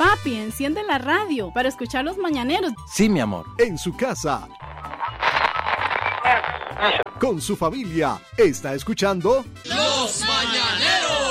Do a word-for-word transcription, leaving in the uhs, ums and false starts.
Papi, enciende la radio para escuchar los mañaneros. Sí, mi amor. En su casa, con su familia, está escuchando Los